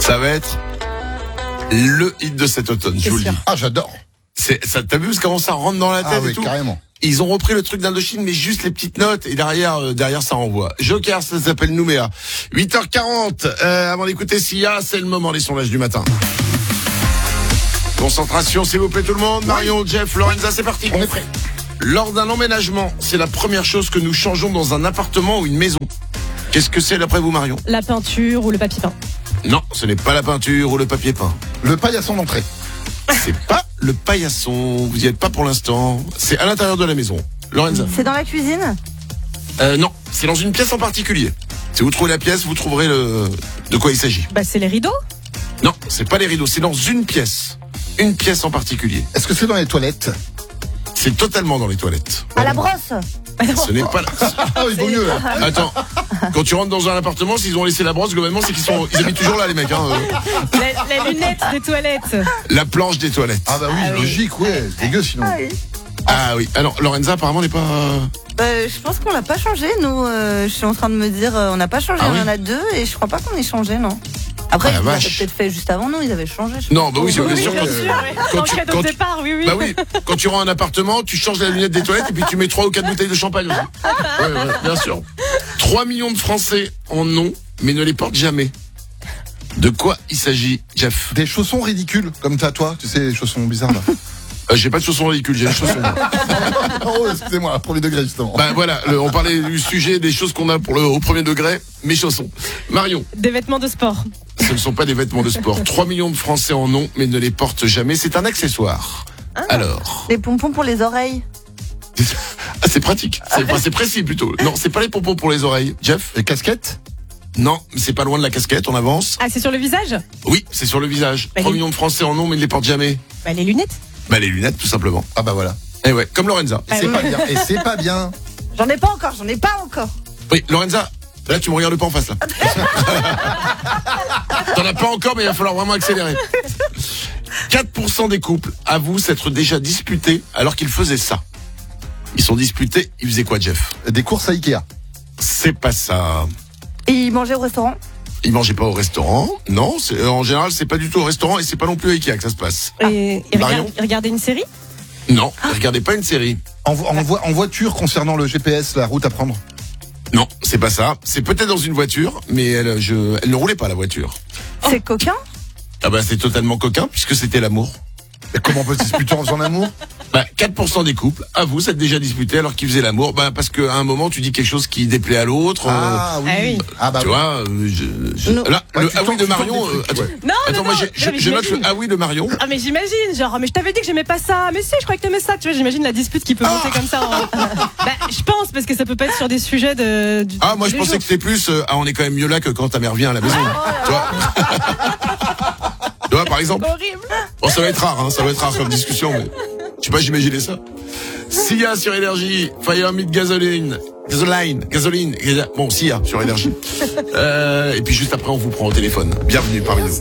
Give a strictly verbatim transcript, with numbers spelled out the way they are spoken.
Ça va être le hit de cet automne, je vous le dis. Ah, j'adore. C'est, ça, t'as vu comment ça rentre dans la tête Ah et oui, tout? carrément. Ils ont repris le truc d'Indochine, mais juste les petites notes, et derrière, euh, derrière ça envoie. Joker, ça s'appelle Nouméa. huit heures quarante, euh, avant d'écouter Sia, c'est le moment des sondages du matin. Concentration, s'il vous plaît tout le monde. Marion, Jeff, Lorenza, c'est parti. On est prêt. Lors d'un emménagement, c'est la première chose que nous changeons dans un appartement ou une maison. Qu'est-ce que c'est d'après vous, Marion? La peinture ou le papier peint. Non, ce n'est pas la peinture ou le papier peint. Le paillasson d'entrée. C'est pas le paillasson, vous y êtes pas pour l'instant. C'est à l'intérieur de la maison. Lorenza? C'est dans la cuisine? Euh, non, c'est dans une pièce en particulier. Si vous trouvez la pièce, vous trouverez le... de quoi il s'agit. Bah c'est les rideaux. Non, c'est pas les rideaux, c'est dans une pièce. Une pièce en particulier. Est-ce que c'est dans les toilettes? C'est totalement dans les toilettes. À la brosse? Ce n'est pas la... Ah oui, vaut mieux. là. Attends, quand tu rentres dans un appartement, s'ils ont laissé la brosse, globalement, c'est qu'ils sont, ils habitent toujours là, les mecs. Hein. La, la lunette des toilettes. La planche des toilettes. Ah bah oui, Ah oui. logique, ouais. Dégueu sinon. Ah oui. Ah oui. Alors, Lorenza, apparemment, n'est pas. Euh, je pense qu'on l'a pas changé, nous. Euh, je suis en train de me dire, euh, on n'a pas changé, Ah on oui en a deux, et je crois pas qu'on ait changé, non. Après, Ah, la ils l'avaient vache. peut-être fait juste avant nous, ils avaient changé. je Non, bah oui, c'est Oui, bien sûr. bien Quand, sûr, ouais. quand Dans tu, le cadeau quand de tu- départ, oui, oui. bah oui, quand tu rends un appartement, tu changes la lunette des toilettes et puis tu mets trois ou quatre bouteilles de champagne aussi. Ouais, ouais, bien sûr. trois millions de Français en ont, mais ne les portent jamais. De quoi il s'agit, Jeff? Des chaussons ridicules, comme t'as toi, tu sais, les chaussons bizarres là. Euh, J'ai pas de chaussons ridicules, j'ai des chaussons. Oh, excusez-moi, premier degré justement. Bah voilà, le- on parlait du sujet des choses qu'on a pour le au premier degré, mes chaussons. Marion, Des vêtements de sport. ce ne sont pas des vêtements de sport. trois millions de Français en ont, mais ne les portent jamais. C'est un accessoire. Alors, Les pompons pour les oreilles. ah, c'est pratique. C'est enfin, c'est précis plutôt. Non, c'est pas les pompons pour les oreilles. Jeff? Les casquettes? Non, mais c'est pas loin de la casquette. On avance. Ah, c'est sur le visage? Oui, c'est sur le visage. Bah, trois les- millions de Français en ont, mais ne les portent jamais. Bah les lunettes. Bah les lunettes, tout simplement. Ah bah voilà. Et ouais, comme Lorenza. Ah, C'est oui. pas bien. Et c'est pas bien. J'en ai pas encore, j'en ai pas encore. Oui, Lorenza. Là, tu me regardes pas en face là. T'en as pas encore, mais il va falloir vraiment accélérer. quatre pour cent des couples avouent s'être déjà disputés alors qu'ils faisaient ça. Ils sont disputés, ils faisaient quoi, Jeff? Des courses à Ikea. C'est pas ça. Et ils mangeaient au restaurant? Ils mangeaient pas au restaurant. Non, c'est, en général, c'est pas du tout au restaurant et c'est pas non plus à Ikea que ça se passe. Et, et Marion regarde- regardez une série? Non, regardez pas une série. En, vo- en, vo- en voiture concernant le G P S, la route à prendre. Non, c'est pas ça. C'est peut-être dans une voiture, mais elle, je, elle ne roulait pas la voiture. C'est coquin? Ah bah c'est totalement coquin puisque c'était l'amour. Et comment on peut se disputer en faisant l'amour? Bah, quatre pour cent des couples avouent s'être déjà disputés alors qu'ils faisaient l'amour. Bah, parce qu'à un moment, tu dis quelque chose qui déplaît à l'autre. euh, Ah oui. Ah oui. Ah bah tu oui. vois, euh, je, je- Non. là, Ouais, le tu ah oui tentes- de tu tentes Marion. des euh, trucs, attends, ouais. Non, attends, non, moi non. j'ai- Non, je, mais je note le j'imagine. ah oui de Marion. Ah mais j'imagine, genre mais je t'avais dit que j'aimais pas ça, mais si je croyais que t'aimais ça, tu vois, j'imagine la dispute qui peut monter comme ça. en- Bah je pense parce que ça peut pas être sur des sujets de. Du, Ah moi je tous les pensais jours. que c'était plus. euh, ah on est quand même mieux là que quand ta mère vient à la maison. Tu vois. Tu vois par exemple. Horrible. Bon ça va être rare, hein, ça va être rare comme discussion, mais je sais pas, j'imaginais ça. Sia sur Énergie, Fire Meet Gasoline, Gasoline, Gasoline, bon Sia sur Énergie. Euh, et puis juste après on vous prend au téléphone. Bienvenue parmi nous.